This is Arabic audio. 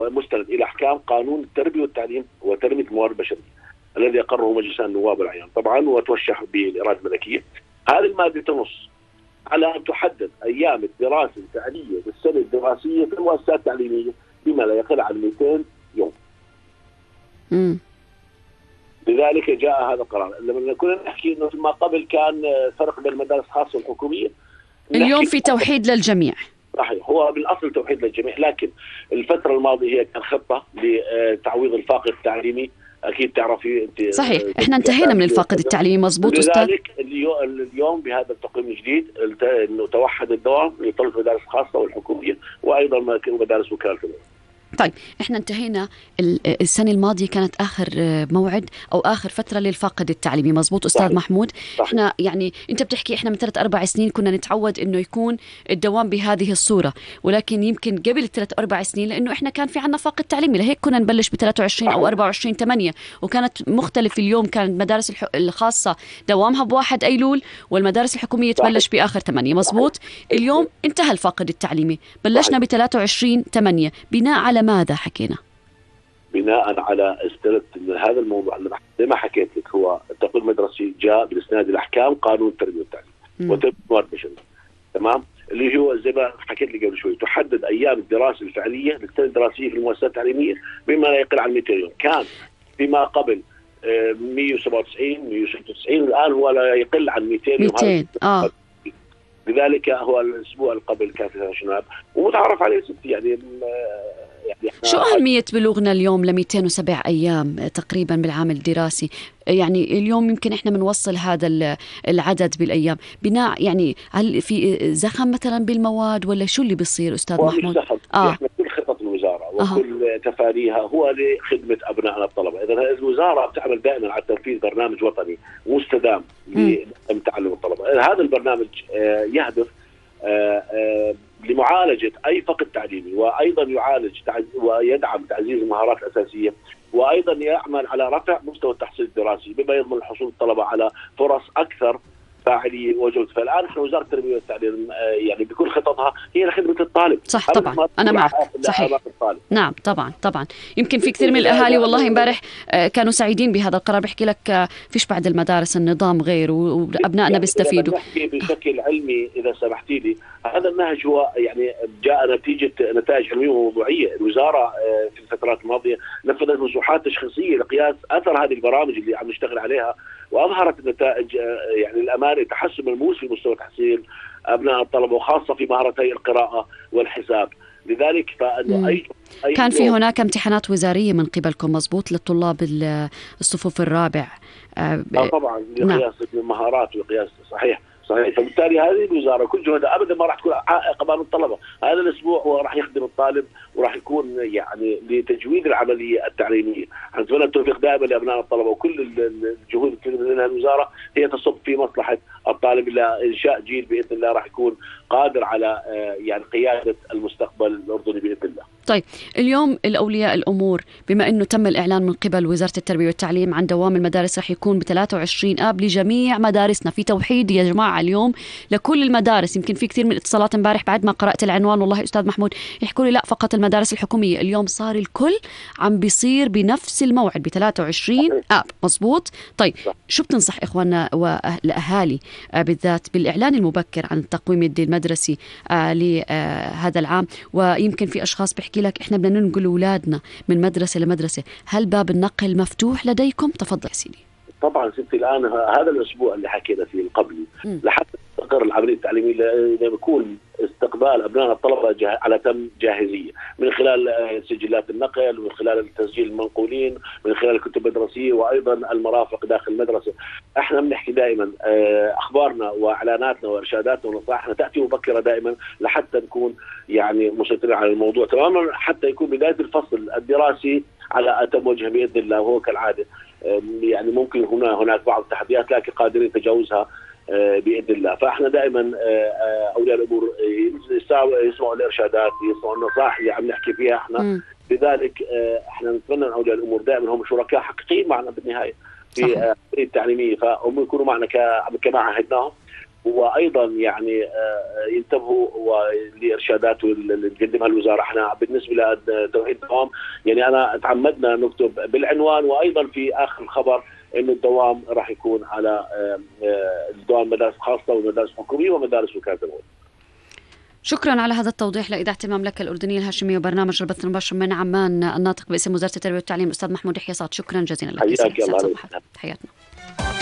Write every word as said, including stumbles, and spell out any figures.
مستند الى احكام قانون التربيه والتعليم وتنميه الموارد البشريه الذي اقره مجلس النواب والعيان طبعا وتوشح بالاراده الملكيه. هذه الماده تنص على ان تحدد ايام الدراسه الفعليه للسنه الدراسيه في المؤسسات التعليميه بما لا يقل عن مئتين يوم. امم لذلك جاء هذا القرار. لما كنا نحكي انه فيما قبل كان فرق بين المدارس الخاصه والحكوميه، اليوم في توحيد للجميع. صحيح، هو بالاصل توحيد للجميع، لكن الفتره الماضيه هي كان خطه لتعويض الفاقد التعليمي. اكيد تعرفي انت. صحيح، احنا انتهينا من الفاقد التعليمي. مضبوط استاذ. لذلك اليوم بهذا التقويم الجديد انه توحد الدوام لطلب المدارس الخاصه والحكوميه وايضا مدارس وكاله الدوام. طيب احنا انتهينا. السنه الماضيه كانت اخر موعد او اخر فتره للفاقد التعليمي. مزبوط استاذ صحيح. محمود صحيح. احنا يعني انت بتحكي احنا من ثلاث اربع سنين كنا نتعود انه يكون الدوام بهذه الصوره، ولكن يمكن قبل الثلاث اربع سنين لانه احنا كان في عنا فاقد تعليمي، لهيك كنا نبلش ب ثلاثة وعشرين او أربعة وعشرين ثمانية، وكانت مختلف. اليوم كانت المدارس الخاصه دوامها بواحد ايلول والمدارس الحكوميه تبلش باخر ثمانية. مزبوط. اليوم انتهى الفاقد التعليمي، بلشنا ب ثلاثة وعشرين ثمانية. بناء على ماذا حكينا؟ بناء على استند هذا الموضوع اللي زي ما حكيت لك، هو التقويم المدرسي جاء باستناد الاحكام قانون التربيه والتعليم وتنميه الموارد البشريه. تمام، اللي هو زي ما حكيت لك قبل شوي تحدد ايام الدراسه الفعليه للسنه الدراسيه في المؤسسات التعليميه بما لا يقل عن مئتين يوم. كان فيما قبل مئة وسبعة وتسعين مئة وستة وتسعين، الان هو لا يقل عن مئتين يوم. مئتين اه لذلك هو الاسبوع اللي قبل كان في شناب ومتعرف عليه ست يعني. يعني شو أهمية بلوغنا اليوم ل مئتين وسبعة أيام تقريبا بالعام الدراسي؟ يعني اليوم يمكن إحنا بنوصل هذا العدد بالأيام بناء يعني هل في زخم مثلا بالمواد ولا شو اللي بيصير أستاذ محمود؟ آه. إحنا كل خطط الوزارة وكل آه. تفاريها هو لخدمة أبنائنا الطلبة. إذا الوزارة بتعمل دائما على تنفيذ برنامج وطني مستدام لتعلم الطلبة. هذا البرنامج يهدف لمعالجة أي فقد تعليمي، وأيضا يعالج ويدعم تعزيز المهارات الأساسية، وأيضا يعمل على رفع مستوى التحصيل الدراسي بما يضمن حصول الطلبة على فرص أكثر فاعلية وجودة. فالآن احنا وزارة التربية والتعليم يعني بكل خططها هي لخدمة الطالب. صح طبعا، أنا معك. صحيح. نعم طبعا طبعا. يمكن في كثير من الأهالي والله امبارح كانوا سعيدين بهذا القرار. بحكي لك فيش بعد المدارس النظام غير وأبنائنا بيستفيدوا. نحكي بشكل علمي إذا سمحتي لي. هذا النهج هو يعني جاء نتيجة نتائج علمية وموضوعية. الوزارة في الفترات الماضية نفذت نصوحات تشخيصية لقياس أثر هذه البرامج اللي عم نشتغل عليها، وأظهرت النتائج يعني الأمانة تحسن ملموس في مستوى تحصيل أبناء الطلبة وخاصة في مهارتي القراءة والحساب. لذلك فأنه أي, أي كان في هناك امتحانات وزارية من قبلكم مزبوط للطلاب الصفوف الرابع. آه طبعا لقياس المهارات وقياس. صحيح صحيح. فبالتالي هذه الوزارة كل جهدها أبدا ما راح تكون عائق أمام الطلبة. هذا الأسبوع هو راح يخدم الطالب وراح يكون يعني لتجويد العملية التعليمية. نتمنى التوفيق دائما لأبناء الطلبة، وكل الجهود اللي منها الوزارة هي تصب في مصلحة الطالب إلى إنشاء جيل بإذن الله راح يكون قادر على يعني قيادة المستقبل الأردني بإذن الله. طيب اليوم الأولياء الأمور بما أنه تم الإعلان من قبل وزارة التربية والتعليم عن دوام المدارس راح يكون ب ثلاثة وعشرين آب لجميع مدارسنا. في توحيد يا جماعة اليوم لكل المدارس. يمكن في كثير من الاتصالات امبارح بعد ما قرأت العنوان والله أستاذ محمود يحكوا لي لا فقط المدارس الحكومية. اليوم صار الكل عم بيصير بنفس الموعد ب ثلاثة وعشرين آب. مزبوط. طيب شو بتنصح إخواننا والأهالي بالذات بالإعلان المبكر عن التقويم المدرسي لهذا العام؟ ويمكن في أشخاص بحكي لك إحنا بدنا ننقل أولادنا من مدرسة لمدرسة. هل باب النقل مفتوح لديكم؟ تفضل سيدي. طبعا ستي الآن هذا الأسبوع اللي حكينا فيه القبلي لحتى تستقر العملية التعليمية لما يكون استقبال أبناء الطلبة جه... على تم جاهزية من خلال سجلات النقل ومن خلال تسجيل المنقولين من خلال الكتب الدراسية وأيضا المرافق داخل المدرسة. احنا بنحكي دائما أخبارنا وإعلاناتنا وإرشاداتنا ونصائحنا تأتي مبكرة دائما لحتى نكون يعني مسيطرين على الموضوع تماما حتى يكون بداية الفصل الدراسي على أتم وجه بإذن الله. وهو كالعادة يعني ممكن هنا هناك بعض التحديات لكن قادرين تجاوزها بإذن الله. فإحنا دائما أولياء الأمور يسمعوا الإرشادات يسمعوا النصائح اللي عم نحكي فيها احنا. لذلك احنا نتمنى أن أولياء الأمور دائما هم شركاء حقيقيين معنا بالنهاية في العملية التعليمية، فهم يكونوا معنا كما عهدناهم وايضا يعني ينتبهوا لارشادات اللي تقدمها الوزاره. احنا بالنسبه لتوحيد الدوام يعني انا تعمدنا نكتب بالعنوان وايضا في اخر الخبر انه الدوام راح يكون على الدوام مدارس خاصه ومدارس حكوميه ومدارس وكاله الوزاره. شكرا على هذا التوضيح لإذاعة المملكة الأردنية الهاشمية وبرنامج البث المباشر من عمان، الناطق باسم وزارة التربية والتعليم الأستاذ محمود حياصات. شكرا جزيلا لك. حياك الله. حياتنا.